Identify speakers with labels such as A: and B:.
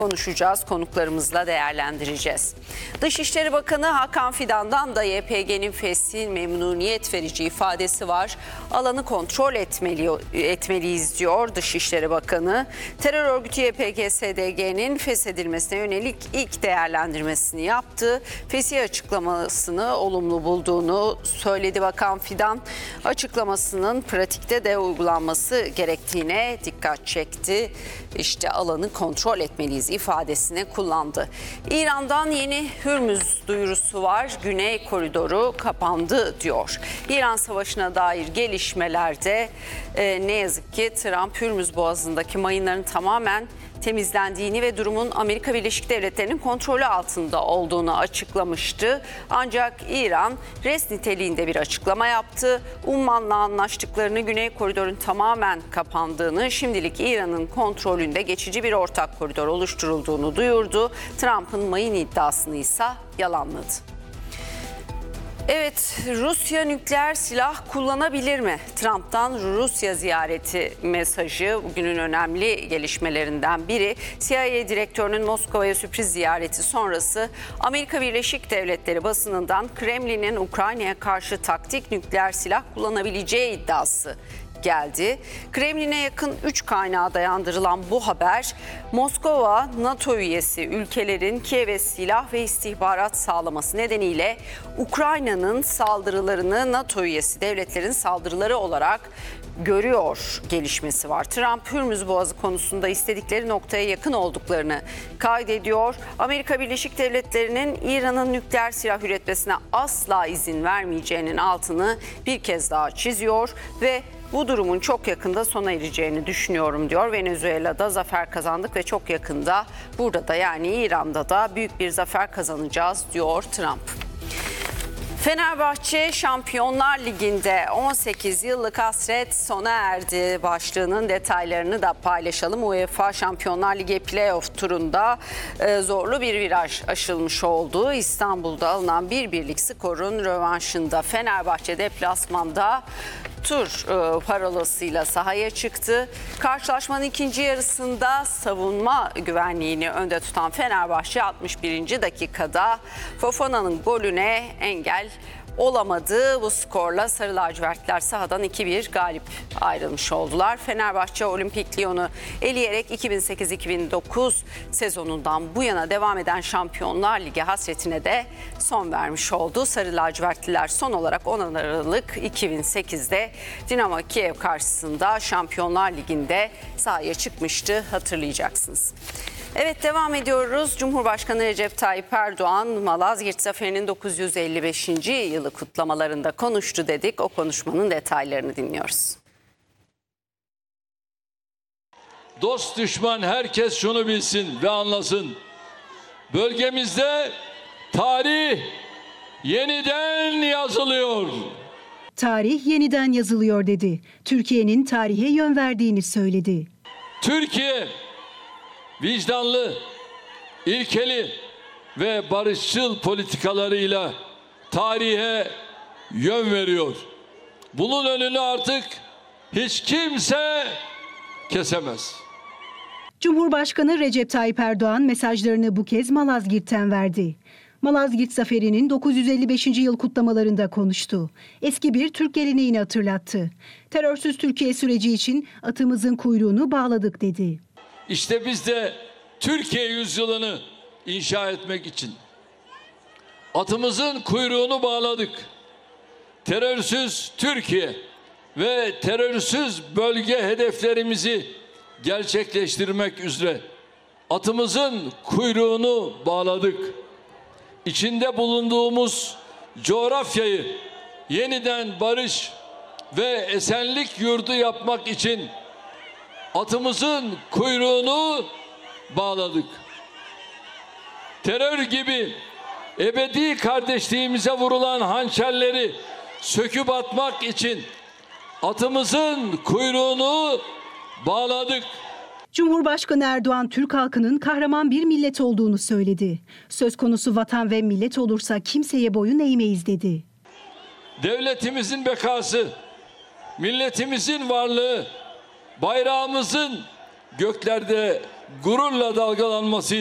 A: konuşacağız, konuklarımızla değerlendireceğiz. Dışişleri Bakanı Hakan Fidan'dan da YPG'nin feshin memnuniyet verici ifadesi var. Alanı kontrol etmeliyiz diyor Dışişleri Bakanı. Terör örgütü YPG-SDG'nin feshedilmesine yönelik ilk değerlendirmesini yaptı. Fesih açıklamasını olumlu bulduğunu söyledi Bakan Fidan. Açıklamasının pratikte de uygulanması gerektiğine dikkat çekti. İşte alanı kontrol etmeliyiz ifadesini kullandı. İran'dan yeni Hürmüz duyurusu var. Güney koridoru kapandı diyor. İran Savaşı'na dair gelişmelerde ne yazık ki Trump Hürmüz Boğazı'ndaki mayınların tamamen temizlendiğini ve durumun Amerika Birleşik Devletleri'nin kontrolü altında olduğunu açıklamıştı. Ancak İran rest niteliğinde bir açıklama yaptı. Umman'la anlaştıklarını, Güney Koridor'un tamamen kapandığını, şimdilik İran'ın kontrolünde geçici bir ortak koridor oluşturulduğunu duyurdu. Trump'ın mayın iddiasını ise yalanladı. Evet, Rusya nükleer silah kullanabilir mi? Trump'tan Rusya ziyareti mesajı bugünün önemli gelişmelerinden biri. CIA direktörünün Moskova'ya sürpriz ziyareti sonrası Amerika Birleşik Devletleri basınından Kremlin'in Ukrayna'ya karşı taktik nükleer silah kullanabileceği iddiası geldi. Kremlin'e yakın 3 kaynağa dayandırılan bu haber, Moskova, NATO üyesi ülkelerin Kiev'e silah ve istihbarat sağlaması nedeniyle Ukrayna'nın saldırılarını NATO üyesi devletlerin saldırıları olarak görüyor gelişmesi var. Trump, Hürmüz Boğazı konusunda istedikleri noktaya yakın olduklarını kaydediyor. Amerika Birleşik Devletleri'nin İran'ın nükleer silah üretmesine asla izin vermeyeceğinin altını bir kez daha çiziyor ve bu durumun çok yakında sona ereceğini düşünüyorum diyor. Venezuela'da zafer kazandık ve çok yakında burada da, yani İran'da da büyük bir zafer kazanacağız diyor Trump. Fenerbahçe Şampiyonlar Ligi'nde 18 yıllık hasret sona erdi. Başlığının detaylarını da paylaşalım. UEFA Şampiyonlar Ligi playoff turunda zorlu bir viraj aşılmış oldu. İstanbul'da alınan 1-1'lik skorun rövanşında Fenerbahçe deplasmanda tur parolasıyla sahaya çıktı. Karşılaşmanın ikinci yarısında savunma güvenliğini önde tutan Fenerbahçe 61. dakikada Fofana'nın golüne engel olamadı. Bu skorla Sarı Lacivertliler sahadan 2-1 galip ayrılmış oldular. Fenerbahçe Olimpik Lyon'u eleyerek 2008-2009 sezonundan bu yana devam eden Şampiyonlar Ligi hasretine de son vermiş oldu. Sarı Lacivertliler son olarak 10 Aralık 2008'de Dinamo Kiev karşısında Şampiyonlar Ligi'nde sahaya çıkmıştı, hatırlayacaksınız. Evet, devam ediyoruz. Cumhurbaşkanı Recep Tayyip Erdoğan Malazgirt Zaferi'nin 955. yılı kutlamalarında konuştu dedik. O konuşmanın detaylarını dinliyoruz.
B: Dost düşman herkes şunu bilsin ve anlasın. Bölgemizde tarih yeniden yazılıyor.
C: Tarih yeniden yazılıyor dedi. Türkiye'nin tarihe yön verdiğini söyledi.
B: Türkiye vicdanlı, ilkeli ve barışçıl politikalarıyla tarihe yön veriyor. Bunun önünü artık hiç kimse kesemez.
C: Cumhurbaşkanı Recep Tayyip Erdoğan mesajlarını bu kez Malazgirt'ten verdi. Malazgirt Zaferi'nin 955. yıl kutlamalarında konuştu. Eski bir Türk geleneğini hatırlattı. Terörsüz Türkiye süreci için atımızın kuyruğunu bağladık dedi.
B: İşte biz de Türkiye yüzyılını inşa etmek için atımızın kuyruğunu bağladık. Terörsüz Türkiye ve terörsüz bölge hedeflerimizi gerçekleştirmek üzere atımızın kuyruğunu bağladık. İçinde bulunduğumuz coğrafyayı yeniden barış ve esenlik yurdu yapmak için atımızın kuyruğunu bağladık. Terör gibi ebedi kardeşliğimize vurulan hançerleri söküp atmak için atımızın kuyruğunu bağladık.
C: Cumhurbaşkanı Erdoğan Türk halkının kahraman bir millet olduğunu söyledi. Söz konusu vatan ve millet olursa kimseye boyun eğmeyiz dedi.
B: Devletimizin bekası, milletimizin varlığı, bayrağımızın göklerde gururla dalgalanması